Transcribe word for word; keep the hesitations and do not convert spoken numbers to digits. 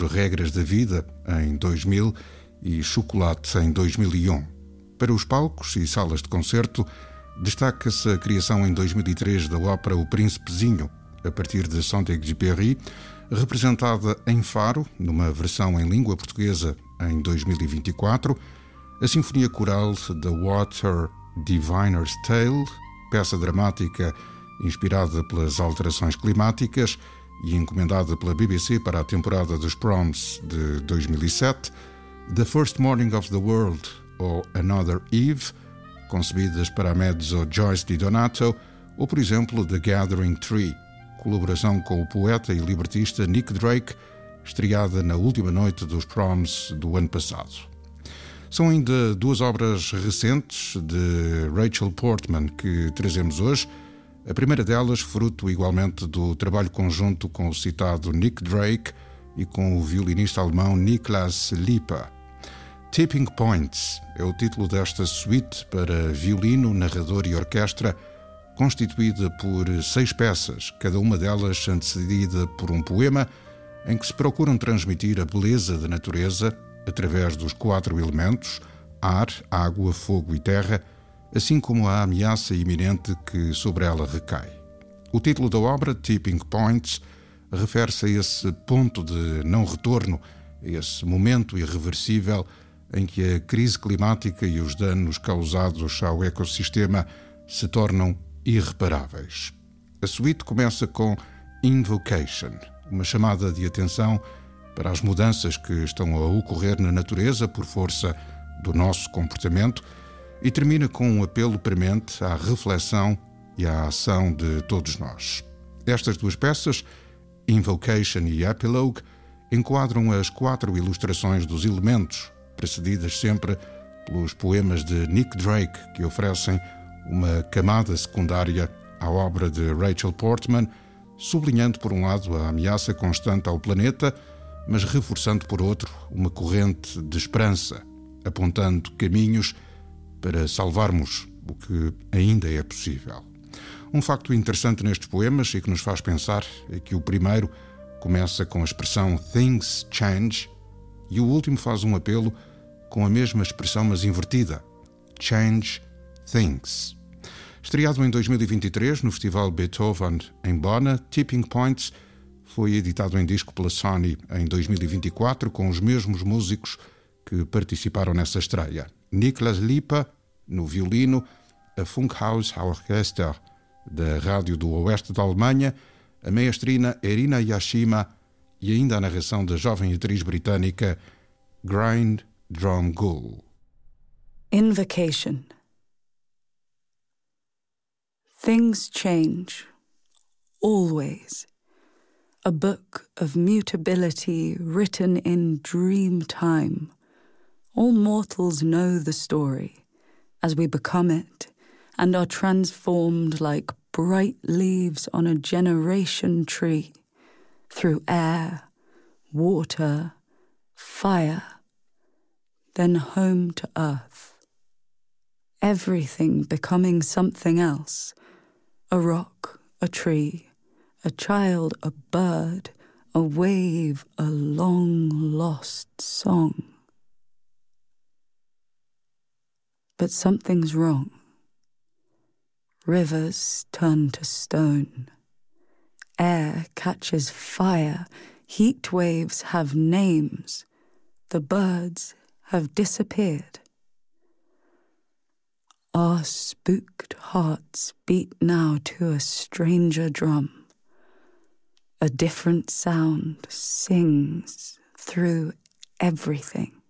Regras da Vida, em dois mil, e Chocolate, em dois mil e um. Para os palcos e salas de concerto, destaca-se a criação em dois mil e três da ópera O Príncipezinho, a partir de Saint-Exupéry, representada em Faro, numa versão em língua portuguesa, em dois mil e vinte e quatro, a Sinfonia Coral The Water Diviner's Tale, peça dramática inspirada pelas alterações climáticas e encomendada pela B B C para a temporada dos Proms de dois mil e sete, The First Morning of the World ou Another Eve, concebidas para a mezzo Joyce Di Donato, ou, por exemplo, The Gathering Tree, colaboração com o poeta e libertista Nick Drake, estreada na última noite dos Proms do ano passado. São ainda duas obras recentes de Rachel Portman que trazemos hoje. A primeira delas, fruto igualmente do trabalho conjunto com o citado Nick Drake e com o violinista alemão Niklas Lipa. Tipping Points é o título desta suíte para violino, narrador e orquestra, constituída por seis peças, cada uma delas antecedida por um poema em que se procuram transmitir a beleza da natureza através dos quatro elementos, ar, água, fogo e terra, assim como a ameaça iminente que sobre ela recai. O título da obra, Tipping Points, refere-se a esse ponto de não retorno, a esse momento irreversível em que a crise climática e os danos causados ao ecossistema se tornam irreparáveis. A suíte começa com Invocation, uma chamada de atenção para as mudanças que estão a ocorrer na natureza por força do nosso comportamento, e termina com um apelo premente à reflexão e à ação de todos nós. Estas duas peças, Invocation e Epilogue, enquadram as quatro ilustrações dos elementos, precedidas sempre pelos poemas de Nick Drake, que oferecem uma camada secundária à obra de Rachel Portman, sublinhando por um lado a ameaça constante ao planeta, mas reforçando por outro uma corrente de esperança, apontando caminhos para salvarmos o que ainda é possível. Um facto interessante nestes poemas e que nos faz pensar é que o primeiro começa com a expressão Things Change e o último faz um apelo com a mesma expressão, mas invertida, Change Things. Estreado em dois mil e vinte e três no Festival Beethoven em Bona, Tipping Points foi editado em disco pela Sony em dois mil e vinte e quatro com os mesmos músicos que participaram nessa estreia. Niklas Lipa, no violino, a Funkhaus Orchester, da Rádio do Oeste da Alemanha, a maestrina Erina Yashima e ainda a narração da jovem atriz britânica Grind Drum Gull. Invocation. Things change, always. A book of mutability written in dream time. All mortals know the story as we become it and are transformed like bright leaves on a generation tree through air, water, fire, then home to earth. Everything becoming something else, a rock, a tree, a child, a bird, a wave, a long-lost song. But something's wrong. Rivers turn to stone. Air catches fire. Heat waves have names. The birds have disappeared. Our spooked hearts beat now to a stranger drum. A different sound sings through everything.